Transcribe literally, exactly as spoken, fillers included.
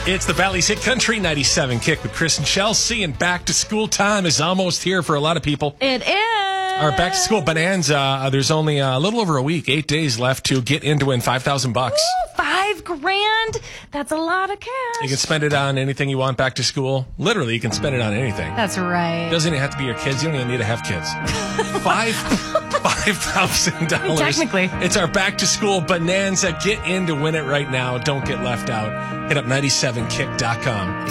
It's the Valley's Hit Country ninety-seven Kick with Chris and Chelsea, and back to school time is almost here for a lot of people. It is. Our back to school bonanza, uh, there's only a little over a week, eight days left to get in to win five thousand bucks. Ooh, five grand? That's a lot of cash. You can spend it on anything you want back to school. Literally, you can spend it on anything. That's right. It doesn't even have to be your kids. You don't even need to have kids. Five, five thousand dollars. Technically. It's our back to school bonanza. Get in to win it right now. Don't get left out. Hit up nine seven kick dot com.